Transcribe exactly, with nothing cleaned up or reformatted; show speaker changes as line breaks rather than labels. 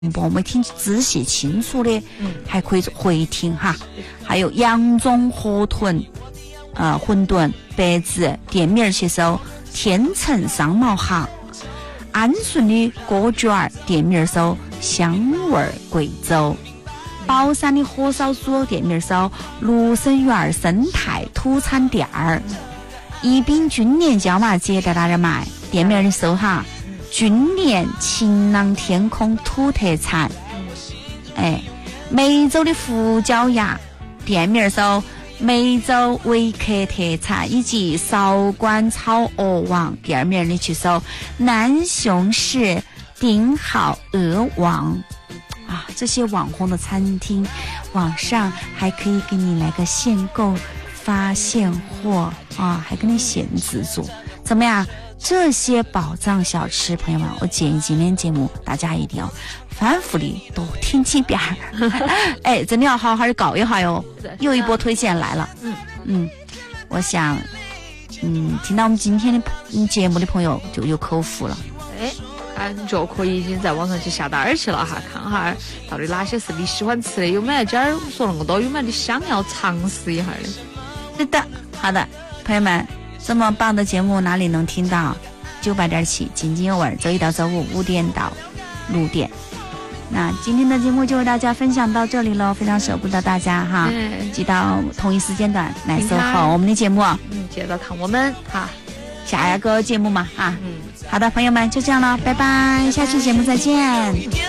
播没听仔细清楚的，嗯，还可以回听哈。还有扬州河豚，呃，馄饨、白子店名去搜天成商贸行。安顺的锅卷儿店名搜香味贵州。宝山的火烧酥店名搜芦笙园生态土产店儿。宜宾军联椒麻节在哪儿买？店名你搜哈，军联晴朗天空土特产。哎，梅州的胡椒芽店名搜梅州维克特产，以及韶关炒鹅王店名你去搜南雄市顶好鹅王。啊，这些网红的餐厅，网上还可以给你来个限购发现货啊，还给你限制住，怎么样？这些宝藏小吃，朋友们，我建议今天节目大家一定要反复的多听几遍哎，真的要好好的搞一下哟。又一波推荐来了。嗯嗯，我想，嗯，听到我们今天的嗯节目的朋友就有口福了。
哎。感觉可以已经在网上去下单儿去了哈，看哈到底哪些是你喜欢吃的，有没有今儿说那么多，有没有你想要尝试一下的？
是的，好的，朋友们，这么棒的节目哪里能听到？九八点七津津有味，周一到周五五点到六点。那今天的节目就为大家分享到这里了，非常舍不得大家哈，记到同一时间段来收好我们的节目。
嗯，记得看我们哈。
下一个节目嘛啊，嗯，好的，朋友们就这样了，拜拜，下期节目再见。